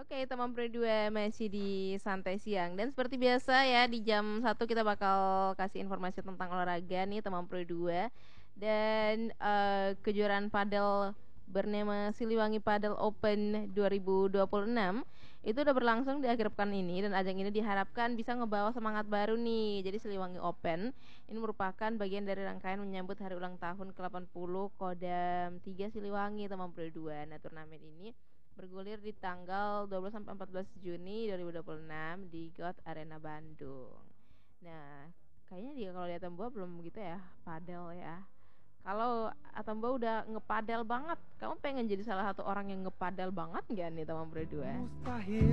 Oke, teman Pro 2 masih di Santai Siang dan seperti biasa ya di jam 1 kita bakal kasih informasi tentang olahraga nih teman Pro 2 dan kejuaraan padel bernama Siliwangi Padel Open 2026 itu udah berlangsung di akhir pekan ini dan ajang ini diharapkan bisa ngebawa semangat baru nih. Jadi Siliwangi Open ini merupakan bagian dari rangkaian menyambut hari ulang tahun ke-80 Kodam 3 Siliwangi teman Pro 2. Nah, turnamen ini bergulir di tanggal 12 sampai 14 Juni 2026 di GOT Arena Bandung. Nah, kayaknya dia kalau lihat Mbak belum gitu ya, padel ya. Kalau Atombo udah ngepadel banget, kamu pengen jadi salah satu orang yang ngepadel banget nggak nih teman berdua? Mustahil